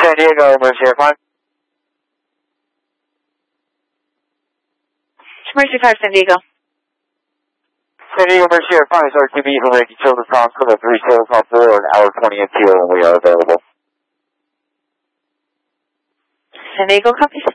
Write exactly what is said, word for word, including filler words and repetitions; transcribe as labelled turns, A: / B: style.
A: San Diego, emergency air five.
B: Emergency five, San Diego.
A: San Diego, emergency air five is R Q B from Yankee Children's Hospital, three seven five four, an hour twenty M T O when we are available.
B: San Diego, copy.